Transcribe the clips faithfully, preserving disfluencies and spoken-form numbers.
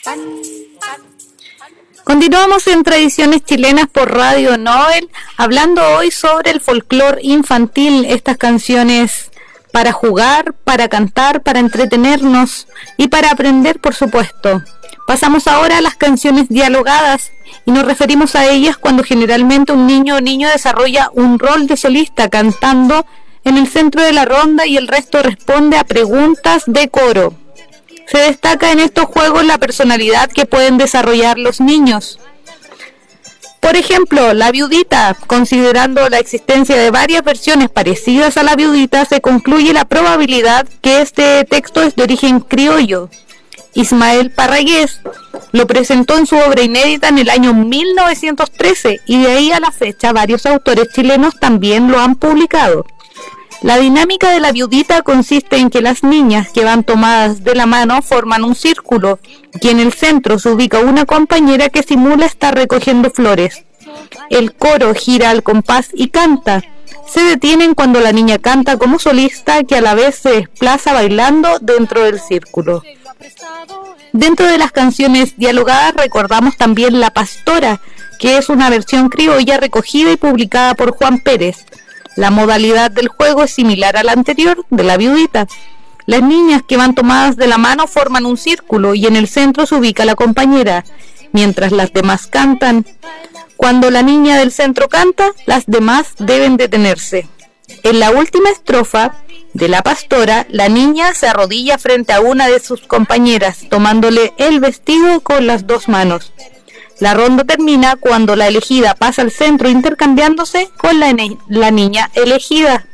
Continuamos en Tradiciones Chilenas por Radio Nobel, hablando hoy sobre el folclore infantil, estas canciones para jugar, para cantar, para entretenernos y para aprender, por supuesto. Pasamos ahora a las canciones dialogadas y nos referimos a ellas cuando generalmente un niño o niña desarrolla un rol de solista cantando en el centro de la ronda y el resto responde a preguntas de coro. Se destaca en estos juegos la personalidad que pueden desarrollar los niños. Por ejemplo, La Viudita, considerando la existencia de varias versiones parecidas a La Viudita, se concluye la probabilidad que este texto es de origen criollo. Ismael Parragués lo presentó en su obra inédita en el año mil novecientos trece y de ahí a la fecha varios autores chilenos también lo han publicado. La dinámica de La Viudita consiste en que las niñas que van tomadas de la mano forman un círculo y en el centro se ubica una compañera que simula estar recogiendo flores. El coro gira al compás y canta. Se detienen cuando la niña canta como solista, que a la vez se desplaza bailando dentro del círculo. Dentro de las canciones dialogadas recordamos también La Pastora, que es una versión criolla recogida y publicada por Juan Pérez. La modalidad del juego es similar a la anterior, de La Viudita. Las niñas que van tomadas de la mano forman un círculo y en el centro se ubica la compañera, mientras las demás cantan. Cuando la niña del centro canta, las demás deben detenerse. En la última estrofa de La Pastora, la niña se arrodilla frente a una de sus compañeras, tomándole el vestido con las dos manos. La ronda termina cuando la elegida pasa al centro intercambiándose con la, ne- la niña elegida.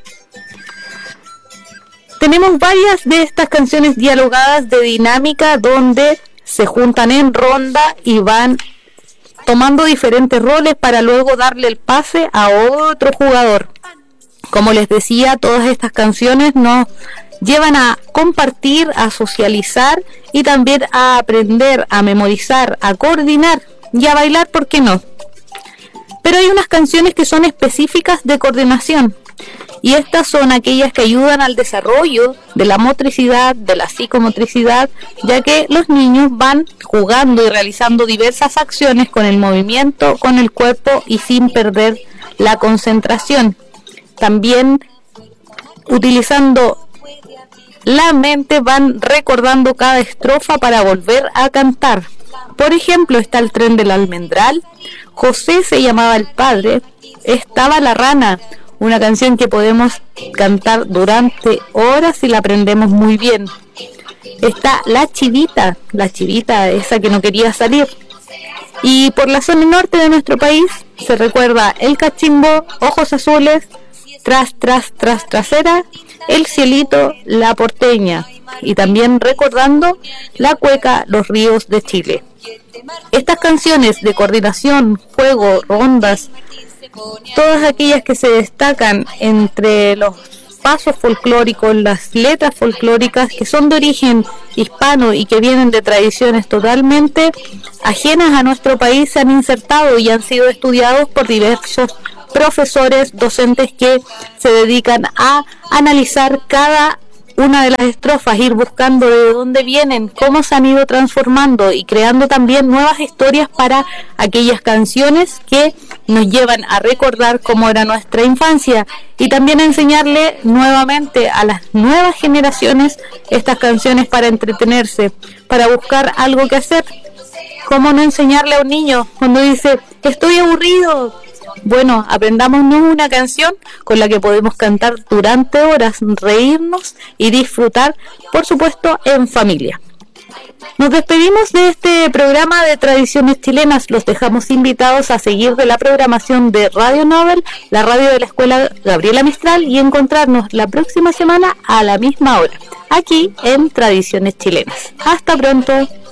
Tenemos varias de estas canciones dialogadas de dinámica donde se juntan en ronda y van tomando diferentes roles para luego darle el pase a otro jugador. Como les decía, todas estas canciones nos llevan a compartir, a socializar y también a aprender, a memorizar, a coordinar y a bailar, ¿por qué no? Pero hay unas canciones que son específicas de coordinación y estas son aquellas que ayudan al desarrollo de la motricidad, de la psicomotricidad, ya que los niños van jugando y realizando diversas acciones con el movimiento, con el cuerpo y sin perder la concentración. También utilizando la mente van recordando cada estrofa para volver a cantar. Por ejemplo, está El tren del almendral, José se llamaba el padre, estaba la rana, una canción que podemos cantar durante horas si la aprendemos muy bien. Está La chivita, la chivita esa que no quería salir. Y por la zona norte de nuestro país se recuerda El cachimbo, Ojos azules, Tras, tras, tras, trasera, El cielito, La porteña y también recordando la cueca Los ríos de Chile. Estas canciones de coordinación, juego, rondas, todas aquellas que se destacan entre los pasos folclóricos, las letras folclóricas que son de origen hispano y que vienen de tradiciones totalmente ajenas a nuestro país, se han insertado y han sido estudiados por diversos profesores, docentes que se dedican a analizar cada una de las estrofas, ir buscando de dónde vienen, cómo se han ido transformando y creando también nuevas historias para aquellas canciones que nos llevan a recordar cómo era nuestra infancia y también enseñarle nuevamente a las nuevas generaciones estas canciones para entretenerse, para buscar algo que hacer. ¿Cómo no enseñarle a un niño cuando dice estoy aburrido? Bueno, aprendámonos una canción con la que podemos cantar durante horas, reírnos y disfrutar, por supuesto, en familia. Nos despedimos de este programa de Tradiciones Chilenas. Los dejamos invitados a seguir de la programación de Radio Nobel, la radio de la Escuela Gabriela Mistral, y encontrarnos la próxima semana a la misma hora, aquí en Tradiciones Chilenas. Hasta pronto.